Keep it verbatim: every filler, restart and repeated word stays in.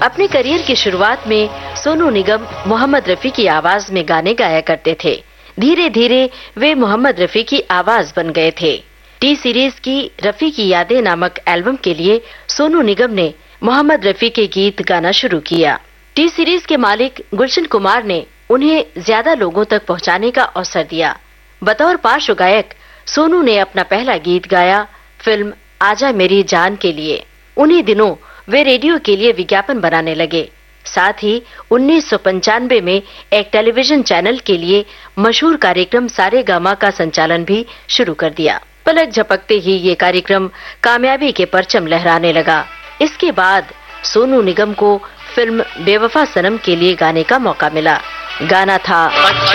अपने करियर की शुरुआत में सोनू निगम मोहम्मद रफी की आवाज में गाने गाया करते थे। धीरे धीरे वे मोहम्मद रफी की आवाज बन गए थे। टी सीरीज की रफी की यादें नामक एल्बम के लिए सोनू निगम ने मोहम्मद रफी के गीत गाना शुरू किया। टी सीरीज के मालिक गुलशन कुमार ने उन्हें ज्यादा लोगों तक पहुंचाने का अवसर दिया। बतौर पार्श्व गायक सोनू ने अपना पहला गीत गाया फिल्म आजा मेरी जान के लिए। उन्हीं दिनों वे रेडियो के लिए विज्ञापन बनाने लगे। साथ ही उन्नीस सौ पंचानवे में एक टेलीविजन चैनल के लिए मशहूर कार्यक्रम सारेगामा का संचालन भी शुरू कर दिया। पलक झपकते ही ये कार्यक्रम कामयाबी के परचम लहराने लगा। इसके बाद सोनू निगम को फिल्म बेवफा सनम के लिए गाने का मौका मिला। गाना था